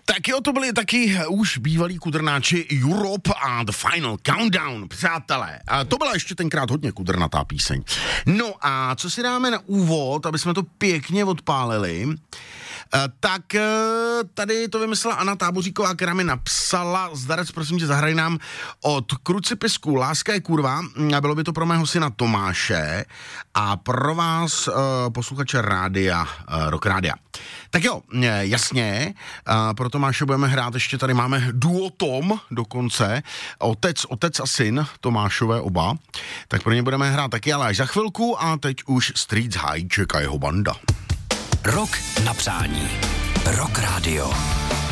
Tak jo, to byli taky už bývalí kudrnáči Europe a The Final Countdown, přátelé. A to byla ještě tenkrát hodně kudrnatá píseň. No a co si dáme na úvod, aby jsme to pěkně odpálili, tak tady to vymyslela Anna Táboříková, která mi napsala: Zdarec, prosím tě, zahraj nám od Krucipisku Láska je kurva. Bylo by to pro mého syna Tomáše a pro vás posluchače rádia, Rock Rádia. Tak jo, jasně, pro Tomáše budeme hrát, ještě tady máme duo Tom dokonce, otec a syn Tomášové oba, tak pro ně budeme hrát taky, ale až za chvilku, a teď už Streets High čeká jeho banda. Rock na přání. Rock Radio.